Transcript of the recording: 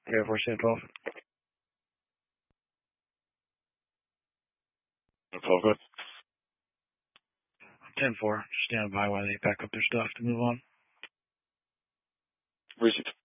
Air Force 10-12. 12, good. 10-4. Just stand by while they pack up their stuff to move on. Received.